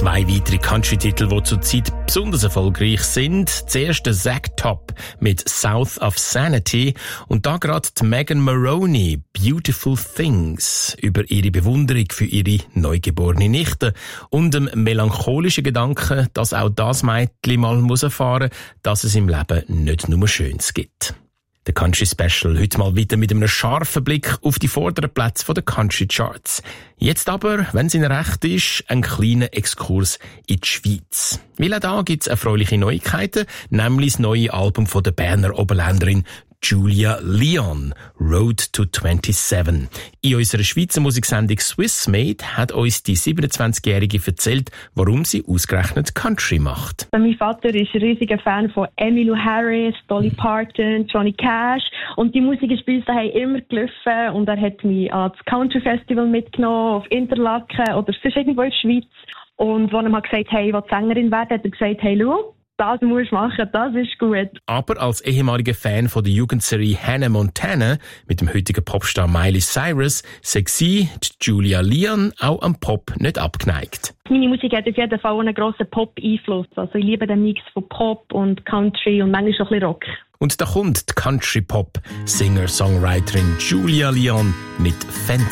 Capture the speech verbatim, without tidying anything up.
Zwei weitere Country-Titel, die zurzeit besonders erfolgreich sind. Zuerst der Zack Top mit South of Sanity und da gerade die Megan Moroney, Beautiful Things, über ihre Bewunderung für ihre neugeborene Nichte und dem melancholischen Gedanken, dass auch das Mädchen mal muss erfahren, dass es im Leben nicht nur Schönes gibt. Der Country Special heute mal wieder mit einem scharfen Blick auf die vorderen Plätze der Country Charts. Jetzt aber, wenn es Ihnen recht ist, ein kleiner Exkurs in die Schweiz. Weil auch da gibt es erfreuliche Neuigkeiten, nämlich das neue Album von der Berner Oberländerin Julia Leon, Road to siebenundzwanzig. In unserer Schweizer Musiksendung Swissmade hat uns die siebenundzwanzigjährige erzählt, warum sie ausgerechnet Country macht. Mein Vater ist ein riesiger Fan von Emmylou Harris, Dolly Parton, Johnny Cash und die Musik ist bei uns daheim immer gelaufen und er hat mich ans Country Festival mitgenommen, auf Interlaken oder sonst irgendwo in der Schweiz. Und als er mir gesagt hat, hey, ich will Sängerin werden, hat er gesagt, hey, schau, das musst du machen, das ist gut. Aber als ehemaliger Fan von der Jugendserie Hannah Montana mit dem heutigen Popstar Miley Cyrus sei sie, Julia Leon, auch am Pop nicht abgeneigt. Meine Musik hat auf jeden Fall einen grossen Pop-Einfluss. Also ich liebe den Mix von Pop und Country und manchmal auch ein bisschen Rock. Und da kommt die Country-Pop-Singer-Songwriterin Julia Leon mit Fences.